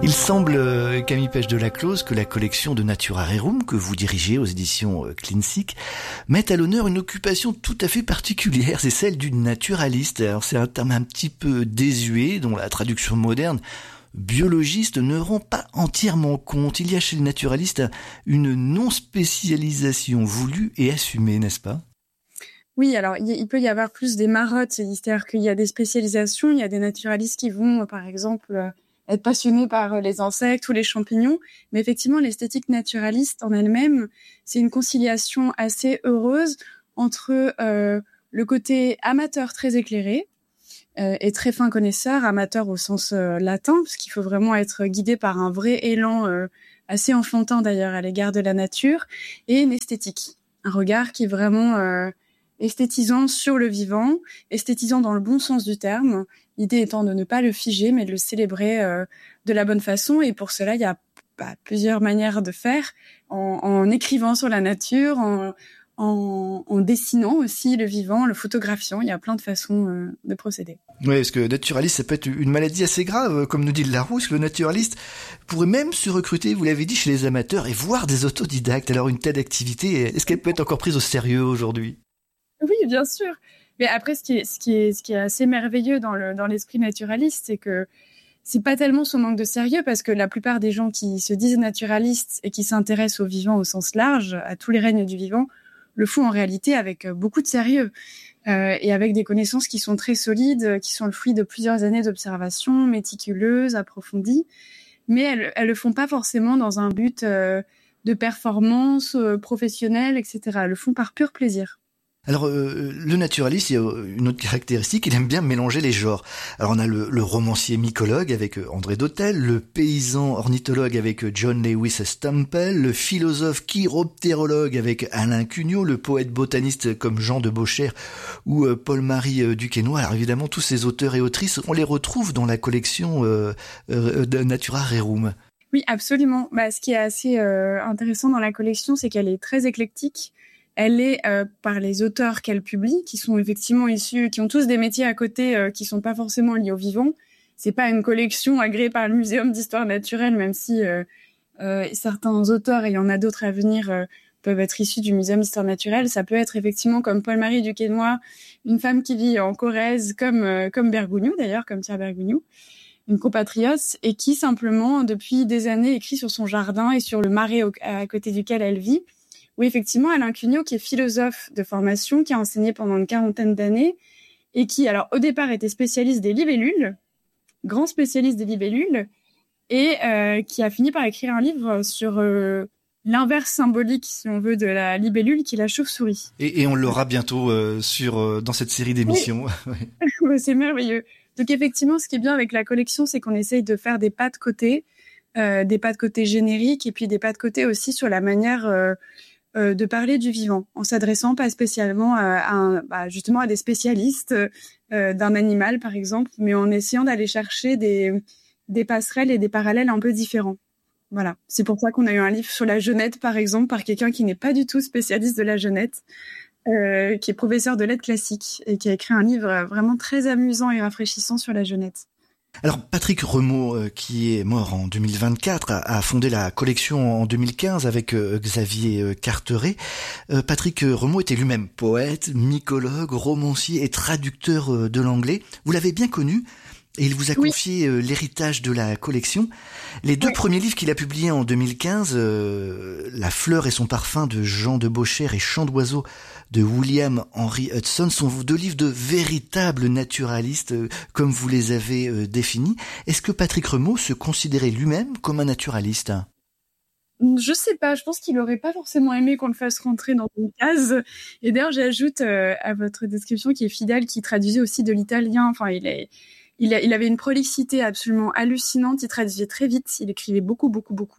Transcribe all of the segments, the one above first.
Il semble, Camille Pech de la Close, que la collection de Natura Rerum, que vous dirigez aux éditions Cleansic, mette à l'honneur une occupation tout à fait particulière, c'est celle du naturaliste. Alors c'est un terme un petit peu désuet, dont la traduction moderne, biologiste, ne rend pas entièrement compte. Il y a chez le naturaliste une non-spécialisation voulue et assumée, n'est-ce pas ? Oui, alors il peut y avoir plus des marottes, c'est-à-dire qu'il y a des spécialisations, il y a des naturalistes qui vont, par exemple, être passionnés par les insectes ou les champignons, mais effectivement, l'esthétique naturaliste en elle-même, c'est une conciliation assez heureuse entre le côté amateur très éclairé et très fin connaisseur, amateur au sens latin, parce qu'il faut vraiment être guidé par un vrai élan assez enfantin d'ailleurs à l'égard de la nature, et une esthétique, un regard qui est vraiment esthétisant sur le vivant, esthétisant dans le bon sens du terme, l'idée étant de ne pas le figer, mais de le célébrer de la bonne façon. Et pour cela, il y a plusieurs manières de faire, en écrivant sur la nature, en dessinant aussi le vivant, en le photographiant. Il y a plein de façons de procéder. Oui, parce que naturaliste, ça peut être une maladie assez grave, comme nous dit le Larousse. Le naturaliste pourrait même se recruter, vous l'avez dit, chez les amateurs et voir des autodidactes. Alors une telle activité, est-ce qu'elle peut être encore prise au sérieux aujourd'hui ? Oui, bien sûr. Mais après, ce qui est assez merveilleux dans l'esprit naturaliste, c'est que c'est pas tellement son manque de sérieux, parce que la plupart des gens qui se disent naturalistes et qui s'intéressent au vivant au sens large, à tous les règnes du vivant, le font en réalité avec beaucoup de sérieux et avec des connaissances qui sont très solides, qui sont le fruit de plusieurs années d'observation méticuleuse, approfondie, mais elles le font pas forcément dans un but de performance professionnelle, etc. Elles le font par pur plaisir. Alors, le naturaliste, il y a une autre caractéristique, il aime bien mélanger les genres. Alors, on a le romancier mycologue avec André Dhôtel, le paysan ornithologue avec John Lewis Stampel, le philosophe chiroptérologue avec Alain Cugnot, le poète botaniste comme Jean de Beauchère ou Paul-Marie Duquesnoy. Alors, évidemment, tous ces auteurs et autrices, on les retrouve dans la collection de Natura Rerum. Oui, absolument. Ce qui est assez intéressant dans la collection, c'est qu'elle est très éclectique. Elle est par les auteurs qu'elle publie, qui sont effectivement issus, qui ont tous des métiers à côté qui sont pas forcément liés au vivant. C'est pas une collection agréée par le Muséum d'histoire naturelle, même si certains auteurs, et il y en a d'autres à venir, peuvent être issus du Muséum d'histoire naturelle. Ça peut être effectivement comme Paul-Marie Duquesnoy, une femme qui vit en Corrèze, comme Bergogneau d'ailleurs, comme Pierre Bergogneau, une compatriote, et qui simplement depuis des années écrit sur son jardin et sur le marais à côté duquel elle vit. Oui, effectivement, Alain Cugnot, qui est philosophe de formation, qui a enseigné pendant une quarantaine d'années et qui, alors, au départ, était spécialiste des libellules, grand spécialiste des libellules, et qui a fini par écrire un livre sur l'inverse symbolique, si on veut, de la libellule, qui est la chauve-souris. Et on l'aura bientôt dans cette série d'émissions. Oui. C'est merveilleux. Donc, effectivement, ce qui est bien avec la collection, c'est qu'on essaye de faire des pas de côté génériques, et puis des pas de côté aussi sur la manière de parler du vivant, en s'adressant pas spécialement justement à des spécialistes d'un animal, par exemple, mais en essayant d'aller chercher des passerelles et des parallèles un peu différents. Voilà. C'est pour ça qu'on a eu un livre sur la genette, par exemple, par quelqu'un qui n'est pas du tout spécialiste de la genette, qui est professeur de lettres classiques et qui a écrit un livre vraiment très amusant et rafraîchissant sur la genette. Alors Patrick Remeau, qui est mort en 2024, a fondé la collection en 2015 avec Xavier Carteret. Patrick Remeau était lui-même poète, mycologue, romancier et traducteur de l'anglais. Vous l'avez bien connu et il vous a confié l'héritage de la collection. Les deux premiers livres qu'il a publiés en 2015, La fleur et son parfum de Jean de Beauchère et Chant d'oiseaux de William Henry Hudson, sont deux livres de véritables naturalistes, comme vous les avez définis. Est-ce que Patrick Remeau se considérait lui-même comme un naturaliste ? Je sais pas, je pense qu'il aurait pas forcément aimé qu'on le fasse rentrer dans une case. Et d'ailleurs, j'ajoute à votre description, qui est fidèle, qui traduisait aussi de l'italien. Enfin, il avait une prolixité absolument hallucinante. Il traduisait très vite. Il écrivait beaucoup.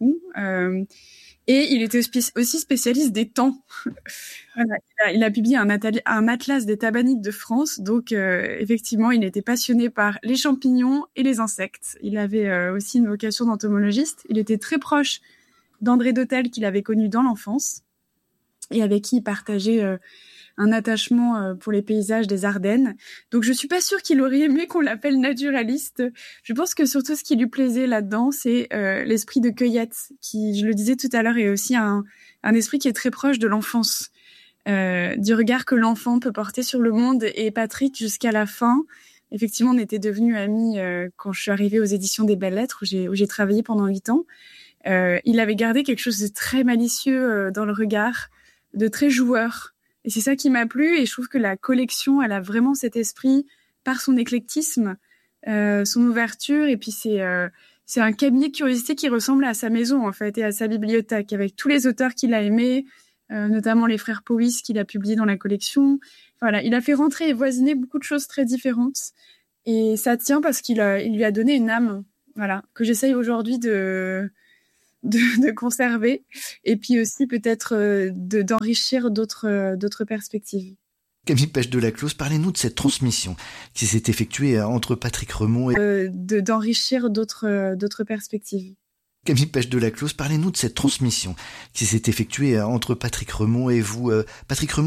Et il était aussi spécialiste des temps. Voilà, il a publié un atlas des tabanites de France. Donc, effectivement, il était passionné par les champignons et les insectes. Il avait aussi une vocation d'entomologiste. Il était très proche d'André Dhôtel, qu'il avait connu dans l'enfance et avec qui il partageait un attachement pour les paysages des Ardennes. Donc je suis pas sûre qu'il aurait aimé qu'on l'appelle naturaliste. Je pense que surtout ce qui lui plaisait là-dedans, c'est l'esprit de cueillette, qui, je le disais tout à l'heure, est aussi un esprit qui est très proche de l'enfance, du regard que l'enfant peut porter sur le monde. Et Patrick, jusqu'à la fin, effectivement, on était devenus amis quand je suis arrivée aux éditions des Belles Lettres, où j'ai travaillé pendant 8 ans. Il avait gardé quelque chose de très malicieux dans le regard, de très joueur. Et c'est ça qui m'a plu. Et je trouve que la collection, elle a vraiment cet esprit par son éclectisme, son ouverture. Et puis c'est un cabinet de curiosité qui ressemble à sa maison, en fait, et à sa bibliothèque, avec tous les auteurs qu'il a aimés, notamment les frères Powys qu'il a publiés dans la collection. Voilà, il a fait rentrer et voisiner beaucoup de choses très différentes. Et ça tient parce il lui a donné une âme, voilà, que j'essaye aujourd'hui de conserver, et puis aussi peut-être d'enrichir d'autres perspectives. Camille Pech de la Close, parlez-nous de cette transmission qui s'est effectuée entre Patrick Remond et... d'enrichir d'autres perspectives. Camille Pech de la Close, parlez-nous de cette transmission qui s'est effectuée entre Patrick Remond et vous. Patrick Remond